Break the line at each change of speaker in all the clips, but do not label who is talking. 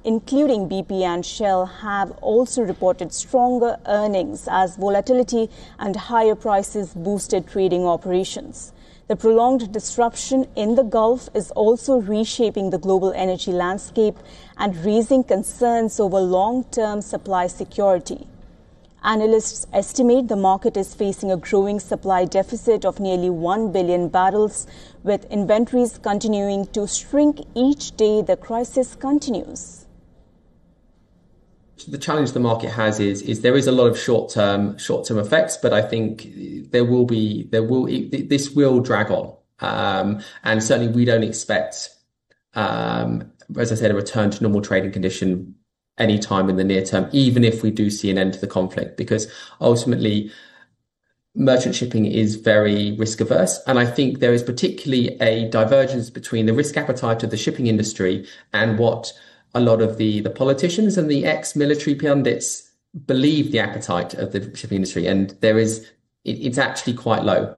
including BP and Shell, have also reported stronger earnings as volatility and higher prices boosted trading operations. The prolonged disruption in the Gulf is also reshaping the global energy landscape and raising concerns over long-term supply security. Analysts estimate the market is facing a growing supply deficit of nearly 1 billion barrels, with inventories continuing to shrink each day the crisis continues.
The challenge the market has is there is a lot of short-term effects, but I think this will drag on. And certainly we don't expect, as I said, a return to normal trading condition any time in the near term, even if we do see an end to the conflict, because ultimately merchant shipping is very risk averse. And I think there is particularly a divergence between the risk appetite of the shipping industry and what a lot of the politicians and the ex-military pundits believe the appetite of the shipping industry. And it's actually quite low.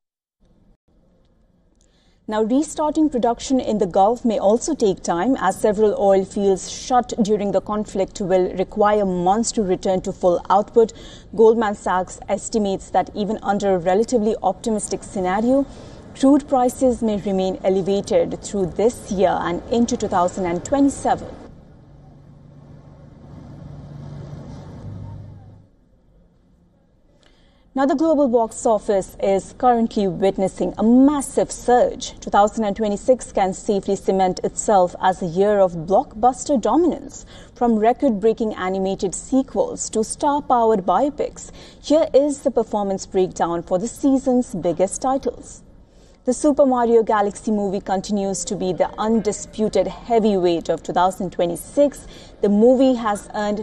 Now, restarting production in the Gulf may also take time, as several oil fields shut during the conflict will require months to return to full output. Goldman Sachs estimates that even under a relatively optimistic scenario, crude prices may remain elevated through this year and into 2027. Now, the global box office is currently witnessing a massive surge. 2026 can safely cement itself as a year of blockbuster dominance. From record-breaking animated sequels to star-powered biopics, here is the performance breakdown for the season's biggest titles. The Super Mario Galaxy movie continues to be the undisputed heavyweight of 2026. The movie has earned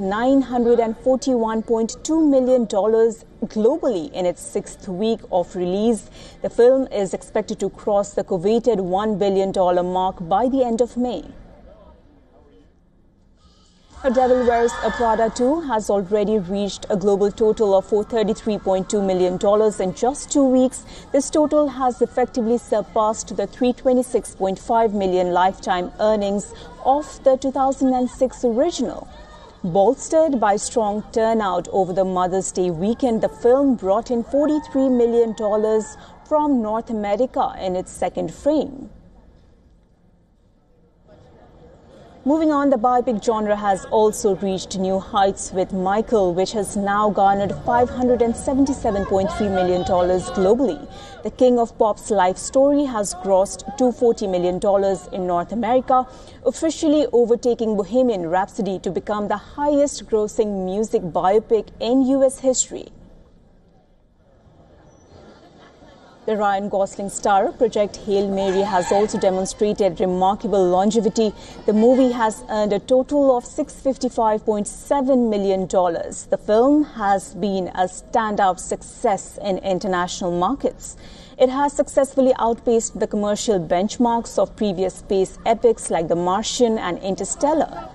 $941.2 million globally in its 6th week of release. The film is expected to cross the coveted $1 billion mark by the end of May. The Devil Wears a Prada 2 has already reached a global total of $433.2 million in just 2 weeks. This total has effectively surpassed the $326.5 million lifetime earnings of the 2006 original. Bolstered by strong turnout over the Mother's Day weekend, the film brought in $43 million from North America in its second frame. Moving on, the biopic genre has also reached new heights with Michael, which has now garnered $577.3 million globally. The King of Pop's life story has grossed $240 million in North America, officially overtaking Bohemian Rhapsody to become the highest-grossing music biopic in U.S. history. The Ryan Gosling star project Hail Mary has also demonstrated remarkable longevity. The movie has earned a total of $655.7 million. The film has been a standout success in international markets. It has successfully outpaced the commercial benchmarks of previous space epics like The Martian and Interstellar.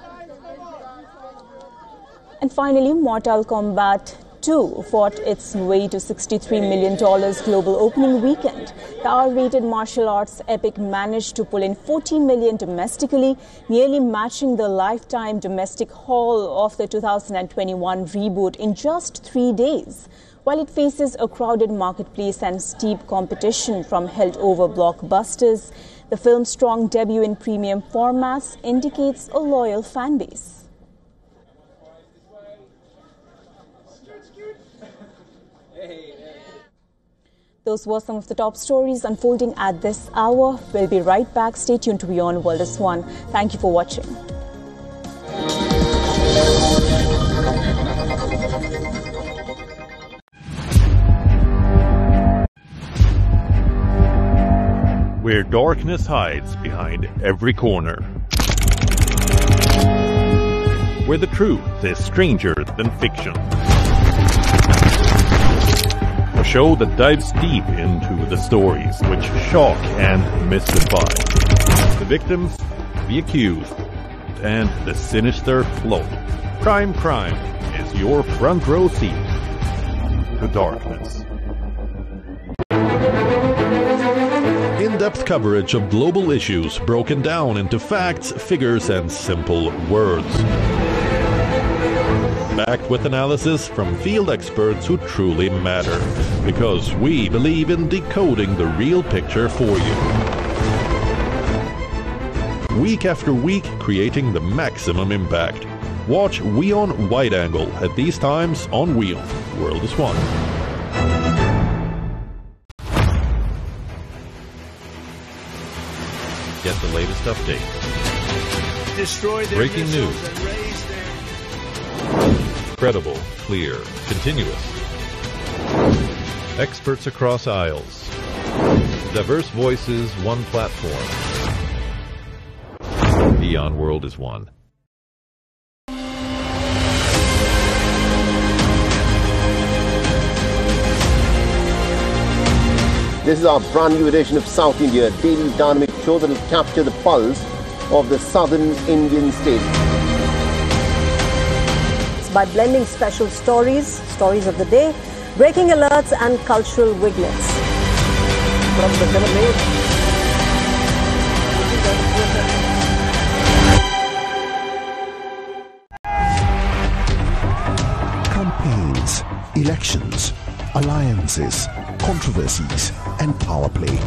And finally, Mortal Kombat 2 fought its way to $63 million global opening weekend. The R-rated martial arts epic managed to pull in $14 million domestically, nearly matching the lifetime domestic haul of the 2021 reboot in just 3 days. While it faces a crowded marketplace and steep competition from held-over blockbusters, the film's strong debut in premium formats indicates a loyal fan base. Those were some of the top stories unfolding at this hour. We'll be right back. Stay tuned to Beyond World is One. Thank you for watching.
Where darkness hides behind every corner. Where the truth is stranger than fiction. A show that dives deep into the stories which shock and mystify. The victims, the accused, and the sinister flow. Prime Crime is your front row seat to darkness.
In the
in-depth coverage of global issues broken down into facts, figures, and simple words. Backed with analysis from field experts who truly matter, because we believe in decoding the real picture for you. Week after week, creating the maximum impact. Watch WION Wide Angle at these times on WION. World is One. Get the latest updates. Breaking news. Credible, clear, continuous. Experts across aisles. Diverse voices, one platform. WION World is One.
This is our brand new edition of South India, a daily dynamic show that will capture the pulse of the southern Indian state.
It's by blending special stories of the day, breaking alerts and cultural vignettes. From the
campaigns, elections, alliances, controversies, and power play.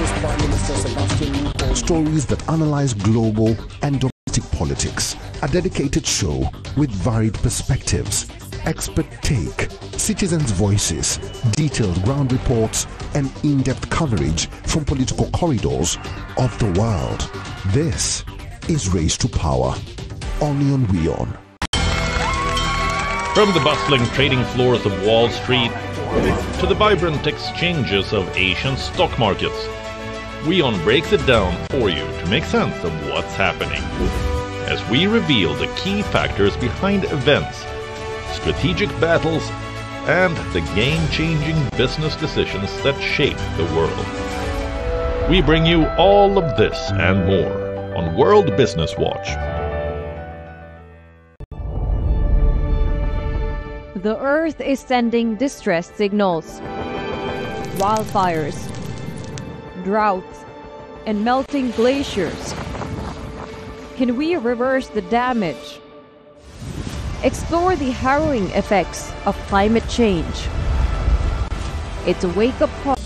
Stories that analyze global and domestic politics. A dedicated show with varied perspectives, expert take, citizens' voices, detailed ground reports, and in-depth coverage from political corridors of the world. This is Race to Power, only on WION.
From the bustling trading floors of Wall Street to the vibrant exchanges of Asian stock markets, WION breaks it down for you to make sense of what's happening, as we reveal the key factors behind events, strategic battles, and the game-changing business decisions that shape the world. We bring you all of this and more on World Business Watch.
The Earth is sending distress signals. Wildfires, droughts, and melting glaciers. Can we reverse the damage? Explore the harrowing effects of climate change. It's a wake-up call.